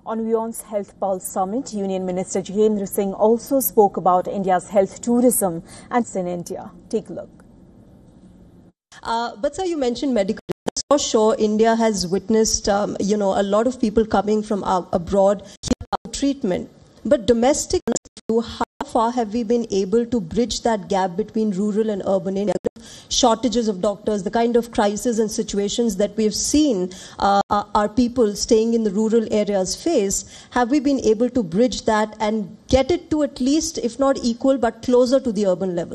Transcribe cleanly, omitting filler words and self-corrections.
On WION's Health Pulse Summit, Union Minister Jitendra Singh also spoke about India's health tourism and India. Take a look. But sir, you mentioned medical. For sure, India has witnessed, a lot of people coming from abroad for treatment. But domestic, how far have we been able to bridge that gap between rural and urban India? Shortages of doctors, the kind of crises and situations that we have seen our people staying in the rural areas face, have we been able to bridge that and get it to at least, if not equal, but closer to the urban level?